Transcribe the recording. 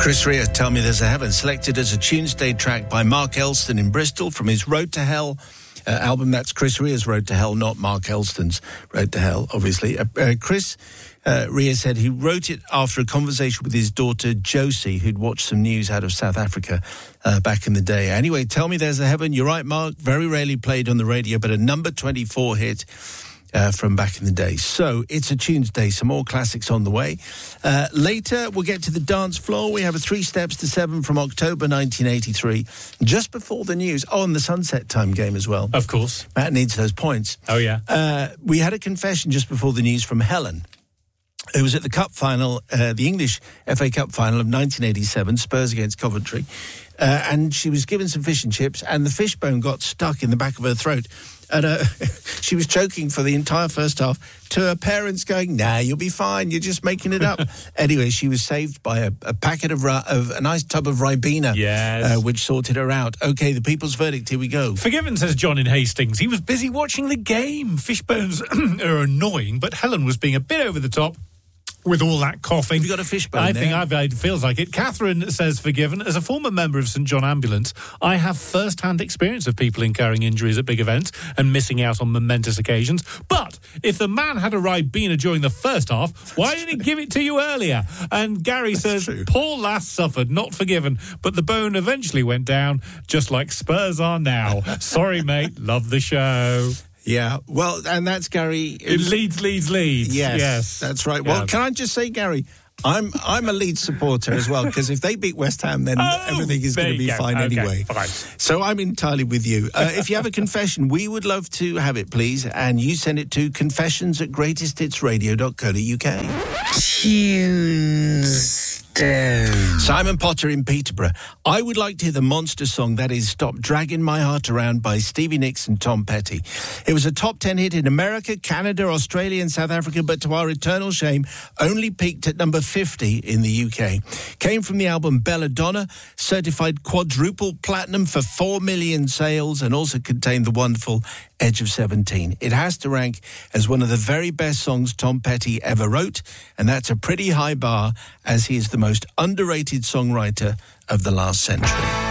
Chris Rea, Tell Me There's a Heaven, selected as a Tuesday track by Mark Elston in Bristol from his Road to Hell album. That's Chris Rea's Road to Hell, not Mark Elston's Road to Hell, obviously. Chris Rea said he wrote it after a conversation with his daughter Josie, who'd watched some news out of South Africa back in the day. Anyway, Tell Me There's a Heaven, you're right, Mark, very rarely played on the radio, but a number 24 hit from back in the day. So it's a Tuesday, some more classics on the way. Later, we'll get to the dance floor. We have a 3 Steps to 7 from October 1983, just before the news. Oh, and the Sunset Time game as well. Of course. Matt needs those points. Oh, yeah. We had a confession just before the news from Helen. It was at the cup final, the English FA Cup final of 1987, Spurs against Coventry. And she was given some fish and chips, and the fishbone got stuck in the back of her throat. And she was choking for the entire first half, to her parents going, "Nah, you'll be fine, you're just making it up." Anyway, she was saved by a packet of a nice tub of Ribena, yes, which sorted her out. OK, the people's verdict, here we go. Forgiven, says John in Hastings. He was busy watching the game. Fishbones are annoying, but Helen was being a bit over the top with all that coughing. Have you got a fishbone I there? think it feels like it. Catherine says, forgiven. As a former member of St John Ambulance, I have first-hand experience of people incurring injuries at big events and missing out on momentous occasions. But if the man had a Ribena during the first half, why didn't he give it to you earlier? And Gary says, true. Poor lass suffered, not forgiven. But the bone eventually went down, just like Spurs are now. Sorry, mate. Love the show. Yeah, well, and that's Gary. It leads. Yes, that's right. Well, can I just say, Gary, I'm a Leeds supporter as well, because if they beat West Ham, then everything is going to be fine anyway. Fine. So I'm entirely with you. If you have a confession, we would love to have it, please, and you send it to confessions@greatesthitsradio.co.uk. Tuesday. Simon Potter in Peterborough. I would like to hear the monster song that is Stop Dragging My Heart Around by Stevie Nicks and Tom Petty. It was a top 10 hit in America, Canada, Australia and South Africa, but to our eternal shame, only peaked at number 50 in the UK. Came from the album Belladonna, certified quadruple platinum for 4 million sales, and also contained the wonderful Edge of 17. It has to rank as one of the very best songs Tom Petty ever wrote, and that's a pretty high bar, as he is the most underrated songwriter of the last century.